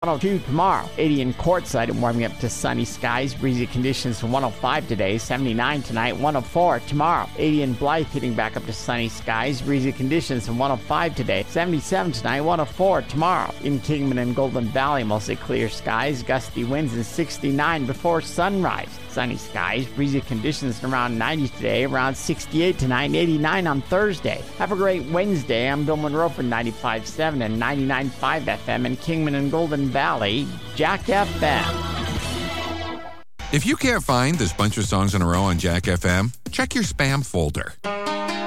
102 tomorrow. 80 in Quartzsite and warming up to sunny skies. Breezy conditions from 105 today. 79 tonight. 104 tomorrow. 80 in Blythe heating back up to sunny skies. Breezy conditions from 105 today. 77 tonight. 104 tomorrow. In Kingman and Golden Valley, mostly clear skies. Gusty winds and 69 before sunrise. Sunny skies, breezy conditions around 90 today, around 68 tonight, 89 on Thursday. Have a great Wednesday. I'm Bill Monroe for 95.7 and 99.5 FM in Kingman and Golden Valley, Jack FM. If you can't find this bunch of songs in a row on Jack FM, check your spam folder.